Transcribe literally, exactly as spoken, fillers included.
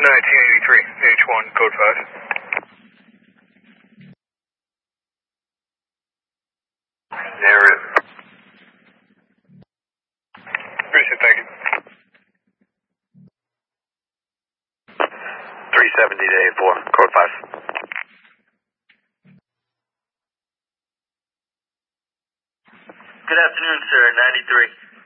nineteen eighty-three, H one, code five. Near it. Appreciate it, thank you. three seventy to eight four, code five. Good afternoon, sir. ninety-three.